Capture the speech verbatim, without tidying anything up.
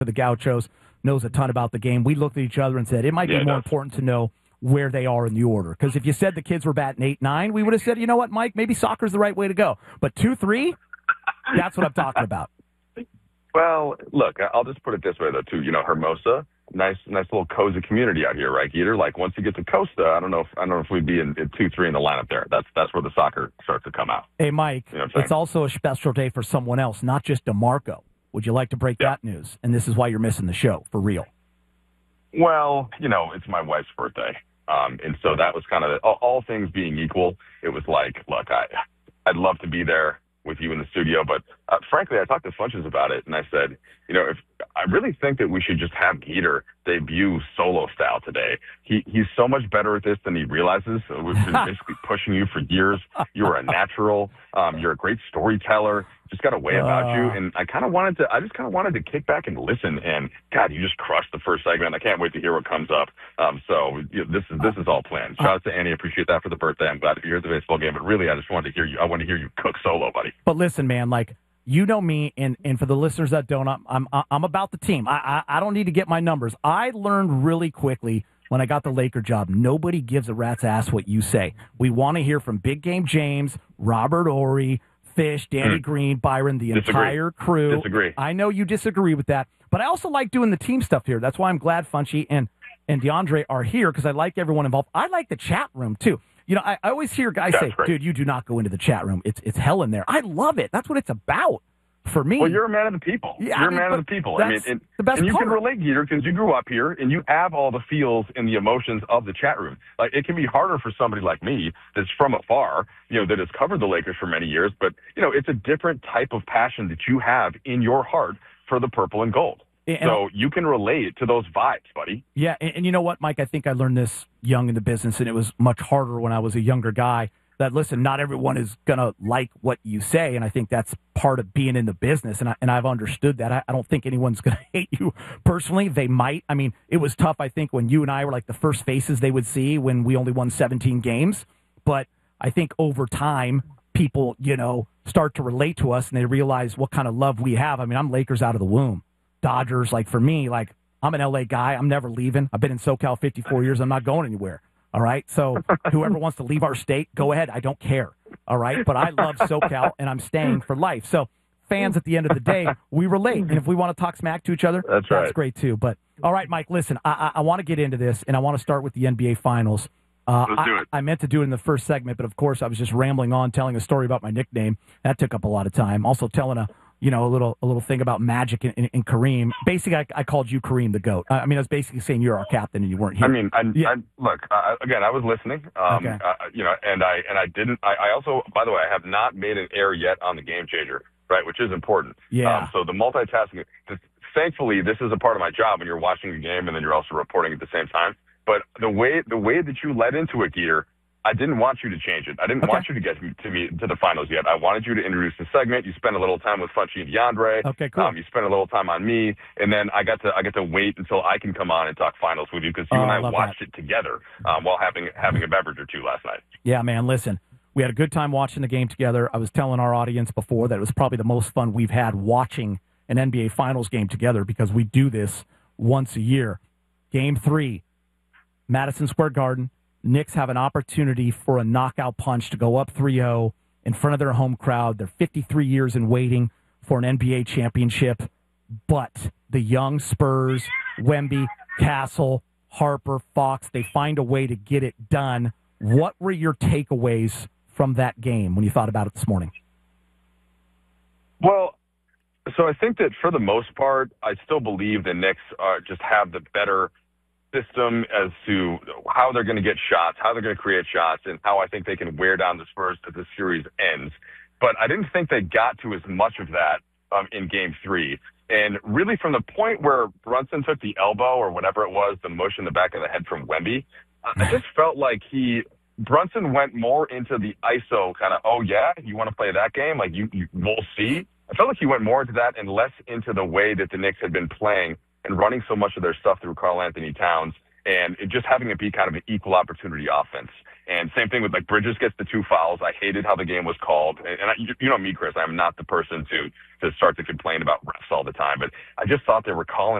the Gauchos, knows a ton about the game. We looked at each other and said it might Yeah, be it more does. important to know where they are in the order. Because if you said the kids were batting eight, nine, we would have said, you know what, Mike, maybe soccer's the right way to go. But two, three, that's what I'm talking about. Well, look, I'll just put it this way, though, too. You know, Hermosa, nice nice little cozy community out here, right, Geeter? Like, once you get to Costa, I don't know if I don't know if we'd be in, in two, three in the lineup there. That's that's where the soccer starts to come out. Hey, Mike, you know what I'm it's also a special day for someone else, not just DeMarco. Would you like to break yeah. that news? And this is why you're missing the show, for real. Well, you know, it's my wife's birthday. Um, and so that was kind of, all, all things being equal, it was like, look, I, I'd love to be there with you in the studio. But uh, frankly, I talked to Funches about it, and I said, you know, if I really think that we should just have Geeter debut solo style today. He He's so much better at this than he realizes. So we've been basically pushing you for years. You're a natural. Um, you're a great storyteller. Just got a way about uh, you. And I kind of wanted to, I just kind of wanted to kick back and listen. And God, you just crushed the first segment. I can't wait to hear what comes up. Um, so you know, this is, this is all planned. Shout out to Annie. Appreciate that for the birthday. I'm glad to be here at the baseball game, but really, I just wanted to hear you. I want to hear you cook solo, buddy. But listen, man, like, you know me, and, and for the listeners that don't, I'm, I'm, I'm about the team. I, I, I don't need to get my numbers. I learned really quickly when I got the Laker job, nobody gives a rat's ass what you say. We want to hear from Big Game James, Robert Ory, Fish, Danny mm. Green, Byron, the Disagree. entire crew. Disagree. I know you disagree with that, but I also like doing the team stuff here. That's why I'm glad Funchy and, and DeAndre are here, because I like everyone involved. I like the chat room, too. You know, I, I always hear guys That's say, great. dude, you do not go into the chat room. It's it's hell in there. I love it. That's what it's about for me. Well, you're a man of the people. Yeah, you're I mean, a man of the people. I mean, and, the best and you part. can relate, Geeter, because you grew up here and you have all the feels and the emotions of the chat room. Like, it can be harder for somebody like me that's from afar, you know, that has covered the Lakers for many years. But, you know, it's a different type of passion that you have in your heart for the purple and gold. And so you can relate to those vibes, buddy. Yeah, and, and you know what, Mike? I think I learned this young in the business, and it was much harder when I was a younger guy. That, listen, not everyone is going to like what you say, and I think that's part of being in the business, and, I, and I've understood that. I, I don't think anyone's going to hate you personally. They might. I mean, it was tough, I think, when you and I were like the first faces they would see when we only won seventeen games. But I think over time, people, you know, start to relate to us, and they realize what kind of love we have. I mean, I'm Lakers out of the womb. Dodgers, like for me, like I'm an L A guy. I'm never leaving. I've been in SoCal fifty-four years. I'm not going anywhere. All right. So whoever wants to leave our state, go ahead. I don't care. All right. But I love SoCal and I'm staying for life. So fans, at the end of the day, we relate. And if we want to talk smack to each other, that's, that's right. great too. But all right, Mike, listen, I, I, I want to get into this, and I want to start with the N B A Finals. Uh, Let's do it. I, I meant to do it in the first segment, but of course I was just rambling on, telling a story about my nickname. That took up a lot of time. Also telling a you know, a little a little thing about Magic and, and, and Kareem. Basically, I, I called you Kareem the GOAT. I mean, I was basically saying you're our captain and you weren't here. I mean, I, yeah. I, look, uh, again, I was listening, um, okay. uh, you know, and I and I didn't. I, I also, by the way, I have not made an error yet on the Game Changer, right, which is important. Yeah. Um, so the multitasking, just, thankfully, this is a part of my job when you're watching a game and then you're also reporting at the same time. But the way the way that you led into it, Geeter, I didn't want you to change it. I didn't okay. want you to get to me to the finals yet. I wanted you to introduce the segment. You spent a little time with Funchy and DeAndre. Okay, cool. Um, you spent a little time on me, and then I got to I got to wait until I can come on and talk finals with you because you oh, and I, I watched that. it together um, while having having a beverage or two last night. Yeah, man. Listen, we had a good time watching the game together. I was telling our audience before that it was probably the most fun we've had watching an N B A Finals game together because we do this once a year. Game three, Madison Square Garden. Knicks have an opportunity for a knockout punch to go up three oh in front of their home crowd. They're fifty-three years in waiting for an N B A championship. But the young Spurs, Wemby, Castle, Harper, Fox, they find a way to get it done. What were your takeaways from that game when you thought about it this morning? Well, so I think that for the most part, I still believe the Knicks uh, just have the better system as to how they're going to get shots, how they're going to create shots, and how I think they can wear down the Spurs as the series ends. But I didn't think they got to as much of that um, in Game three. And really from the point where Brunson took the elbow or whatever it was, the mush in the back of the head from Wemby, I just felt like he Brunson went more into the I S O kind of, oh, yeah, you want to play that game? Like, you, you we'll see. I felt like he went more into that and less into the way that the Knicks had been playing and running so much of their stuff through Karl Anthony Towns and it just having it be kind of an equal opportunity offense. And same thing with like Bridges gets the two fouls. I hated how the game was called. And, and I, you know me, Chris, I'm not the person to to start to complain about refs all the time, but I just thought they were calling